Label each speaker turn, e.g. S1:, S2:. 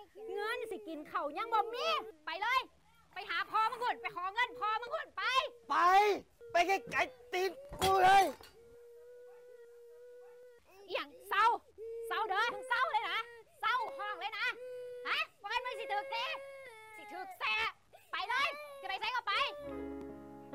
S1: เงินสิกินเข่ายังบ่มีไปเลยไปหาพ่อมึงก่อนไปขอเงินพ่อมึงก่อนไป
S2: ไปไกลๆตีนกูเลย
S1: อย่างเศร้าเด้อมึงเศร้าเลยนะเศร้าห้องเลยนะฮะว่ากันมึงสิถึกตีสิถึกแซ่